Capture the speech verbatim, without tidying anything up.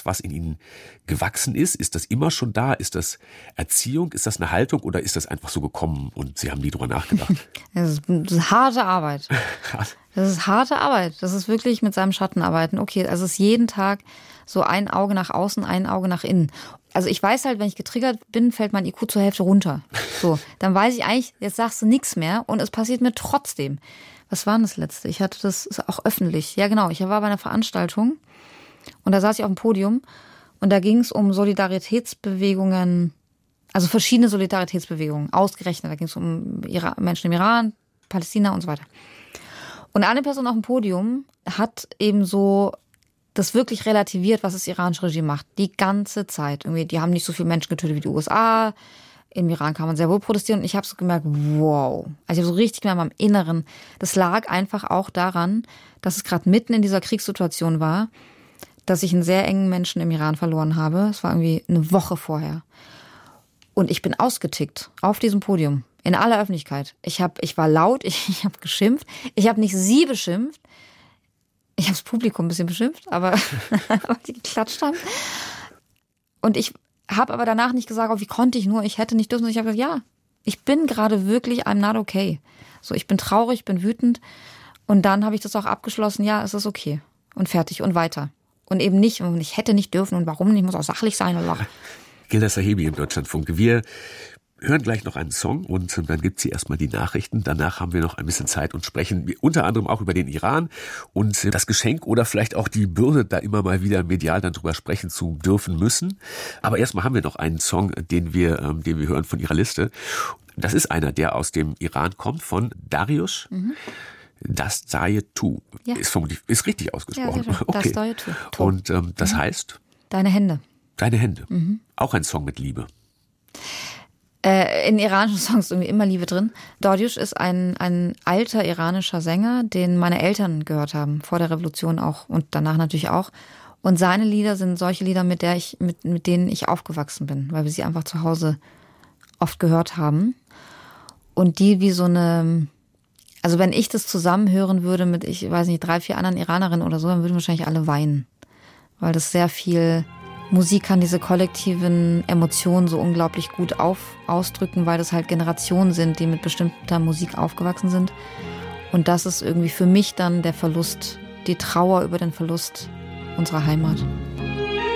was in ihnen gewachsen ist? Ist das immer schon da? Ist das Erziehung? Ist das eine Haltung oder ist das einfach so gekommen und Sie haben nie drüber nachgedacht? Das ist, das ist harte Arbeit. Das ist harte Arbeit. Das ist wirklich mit seinem Schatten arbeiten. Okay, also es ist jeden Tag so ein Auge nach außen, ein Auge nach innen. Also ich weiß halt, wenn ich getriggert bin, fällt mein I Q zur Hälfte runter. So, dann weiß ich eigentlich, jetzt sagst du nichts mehr und es passiert mir trotzdem. Was war denn das Letzte? Ich hatte das auch öffentlich. Ja genau, ich war bei einer Veranstaltung und da saß ich auf dem Podium und da ging es um Solidaritätsbewegungen, also verschiedene Solidaritätsbewegungen, ausgerechnet. Da ging es um Menschen im Iran, Palästina und so weiter. Und eine Person auf dem Podium hat eben so das wirklich relativiert, was das iranische Regime macht. Die ganze Zeit. Irgendwie, die haben nicht so viele Menschen getötet wie die U S A. Im Iran kann man sehr wohl protestieren. Und ich habe so gemerkt, wow. Also ich habe so richtig gemerkt, in meinem Inneren, das lag einfach auch daran, dass es gerade mitten in dieser Kriegssituation war, dass ich einen sehr engen Menschen im Iran verloren habe. Es war irgendwie eine Woche vorher. Und ich bin ausgetickt auf diesem Podium. In aller Öffentlichkeit. Ich, hab, ich war laut, ich, ich habe geschimpft. Ich habe nicht sie beschimpft. Ich habe das Publikum ein bisschen beschimpft, aber weil die geklatscht haben. Und ich habe aber danach nicht gesagt, oh, wie konnte ich nur, ich hätte nicht dürfen. Ich habe gesagt, ja, ich bin gerade wirklich, I'm not okay. So, ich bin traurig, ich bin wütend. Und dann habe ich das auch abgeschlossen, ja, es ist okay. Und fertig und weiter. Und eben nicht, und ich hätte nicht dürfen und warum nicht, muss auch sachlich sein. Oder Gilda Sahebi im Deutschlandfunk. Wir hören gleich noch einen Song und dann gibt's hier erstmal die Nachrichten. Danach haben wir noch ein bisschen Zeit und sprechen unter anderem auch über den Iran und das Geschenk oder vielleicht auch die Bürde, da immer mal wieder medial dann drüber sprechen zu dürfen müssen. Aber erstmal haben wir noch einen Song, den wir, ähm, den wir hören von Ihrer Liste. Das ist einer, der aus dem Iran kommt, von Darius. Mhm. Das sei tu. Ja. Ist vermutlich, ist richtig ausgesprochen. Ja, okay. Das sei tu. Und ähm, das mhm. heißt? Deine Hände. Deine Hände. Mhm. Auch ein Song mit Liebe. Äh, in iranischen Songs ist irgendwie immer Liebe drin. Darius ist ein, ein alter iranischer Sänger, den meine Eltern gehört haben, vor der Revolution auch und danach natürlich auch. Und seine Lieder sind solche Lieder, mit, der ich, mit, mit denen ich aufgewachsen bin, weil wir sie einfach zu Hause oft gehört haben. Und die wie so eine, also wenn ich das zusammenhören würde mit, ich weiß nicht, drei, vier anderen Iranerinnen oder so, dann würden wahrscheinlich alle weinen. Weil das sehr viel... Musik kann diese kollektiven Emotionen so unglaublich gut auf, ausdrücken, weil das halt Generationen sind, die mit bestimmter Musik aufgewachsen sind. Und das ist irgendwie für mich dann der Verlust, die Trauer über den Verlust unserer Heimat.